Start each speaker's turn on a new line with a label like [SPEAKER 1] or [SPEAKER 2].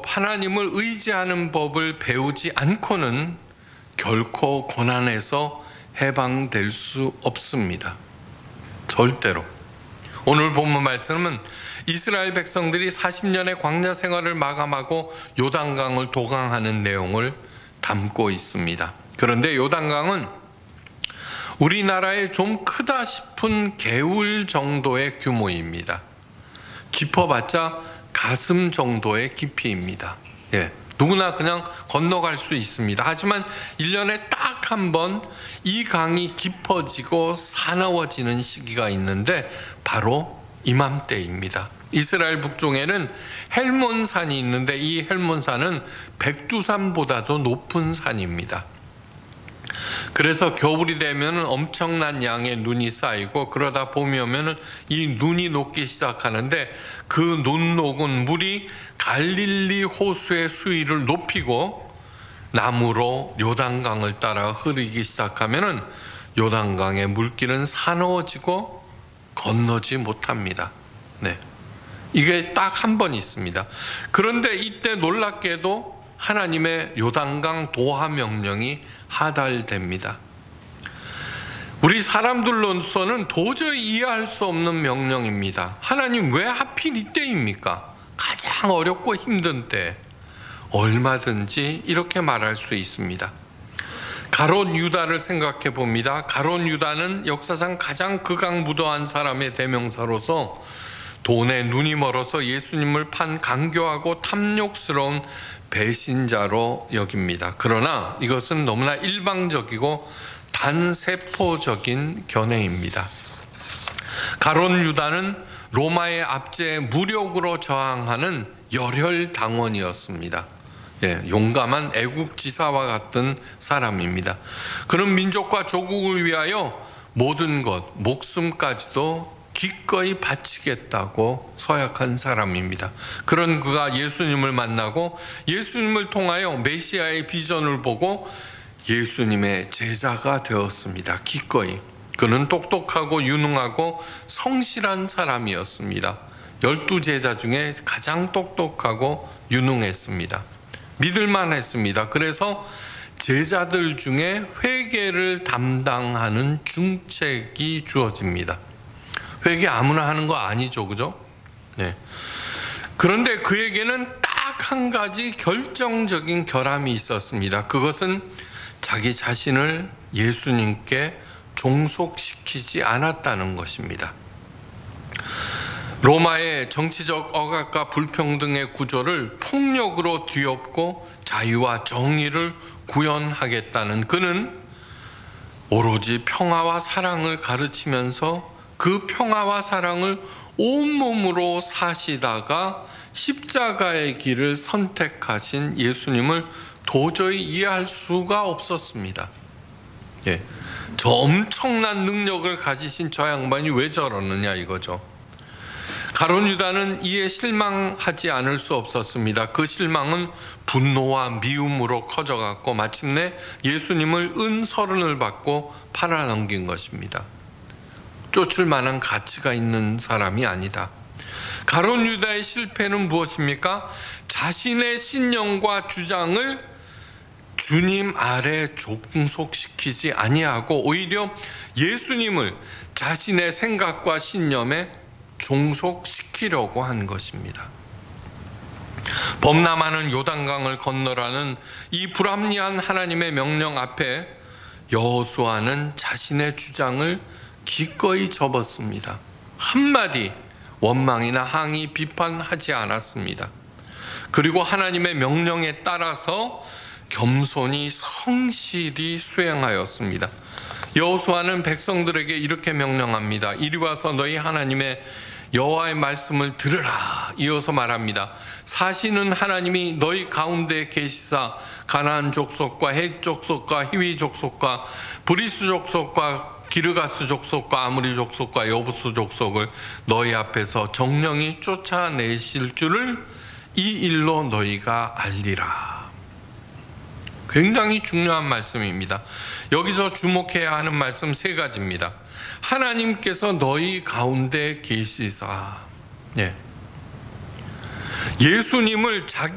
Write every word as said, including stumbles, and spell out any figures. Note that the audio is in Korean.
[SPEAKER 1] 하나님을 의지하는 법을 배우지 않고는 결코 고난에서 해방될 수 없습니다. 절대로. 오늘 본문 말씀은 이스라엘 백성들이 사십 년의 광야 생활을 마감하고 요단강을 도강하는 내용을 담고 있습니다. 그런데 요단강은 우리나라에 좀 크다 싶은 개울 정도의 규모입니다. 깊어봤자 가슴 정도의 깊이입니다. 예, 누구나 그냥 건너갈 수 있습니다. 하지만 일 년에 딱 한 번 이 강이 깊어지고 사나워지는 시기가 있는데 바로 이맘때입니다. 이스라엘 북쪽에는 헬몬산이 있는데 이 헬몬산은 백두산보다도 높은 산입니다. 그래서 겨울이 되면 엄청난 양의 눈이 쌓이고 그러다 봄이 오면 이 눈이 녹기 시작하는데 그 눈 녹은 물이 갈릴리 호수의 수위를 높이고 남으로 요단강을 따라 흐르기 시작하면 요단강의 물길은 사나워지고 건너지 못합니다. 네, 이게 딱 한 번 있습니다. 그런데 이때 놀랍게도 하나님의 요단강 도하 명령이 하달됩니다. 우리 사람들로서는 도저히 이해할 수 없는 명령입니다. 하나님 왜 하필 이때입니까? 가장 어렵고 힘든 때. 얼마든지 이렇게 말할 수 있습니다. 가롯 유다를 생각해 봅니다. 가롯 유다는 역사상 가장 극악무도한 사람의 대명사로서 돈에 눈이 멀어서 예수님을 판 강교하고 탐욕스러운 배신자로 여깁니다. 그러나 이것은 너무나 일방적이고 단세포적인 견해입니다. 가롯 유다는 로마의 압제에 무력으로 저항하는 열혈당원이었습니다. 예, 용감한 애국지사와 같은 사람입니다. 그런 민족과 조국을 위하여 모든 것, 목숨까지도 기꺼이 바치겠다고 서약한 사람입니다. 그런 그가 예수님을 만나고 예수님을 통하여 메시아의 비전을 보고 예수님의 제자가 되었습니다. 기꺼이. 그는 똑똑하고 유능하고 성실한 사람이었습니다. 열두 제자 중에 가장 똑똑하고 유능했습니다. 믿을만 했습니다. 그래서 제자들 중에 회계를 담당하는 중책이 주어집니다. 회계 아무나 하는 거 아니죠, 그죠? 네. 그런데 그에게는 딱 한 가지 결정적인 결함이 있었습니다. 그것은 자기 자신을 예수님께 종속시키지 않았다는 것입니다. 로마의 정치적 억압과 불평등의 구조를 폭력으로 뒤엎고 자유와 정의를 구현하겠다는 그는 오로지 평화와 사랑을 가르치면서 그 평화와 사랑을 온몸으로 사시다가 십자가의 길을 선택하신 예수님을 도저히 이해할 수가 없었습니다. 예, 저 엄청난 능력을 가지신 저 양반이 왜 저러느냐 이거죠. 가롯 유다는 이에 실망하지 않을 수 없었습니다. 그 실망은 분노와 미움으로 커져갔고 마침내 예수님을 은서른을 받고 팔아넘긴 것입니다. 쫓을 만한 가치가 있는 사람이 아니다. 가롯 유다의 실패는 무엇입니까? 자신의 신념과 주장을 주님 아래 종속시키지 아니하고 오히려 예수님을 자신의 생각과 신념에 종속시키려고 한 것입니다. 범람하는 요단강을 건너라는 이 불합리한 하나님의 명령 앞에 여호수아는 자신의 주장을 기꺼이 접었습니다. 한마디 원망이나 항의, 비판하지 않았습니다. 그리고 하나님의 명령에 따라서 겸손히 성실히 수행하였습니다. 여호수아는 백성들에게 이렇게 명령합니다. 이리 와서 너희 하나님의 여호와의 말씀을 들으라. 이어서 말합니다. 사시는 하나님이 너희 가운데 계시사 가나안 족속과 헷 족속과 히위 족속과 브리스 족속과 기르가스 족속과 아므리 족속과 여부스 족속을 너희 앞에서 정령이 쫓아내실 줄을 이 일로 너희가 알리라. 굉장히 중요한 말씀입니다. 여기서 주목해야 하는 말씀 세 가지입니다. 하나님께서 너희 가운데 계시사. 예. 예수님을 자기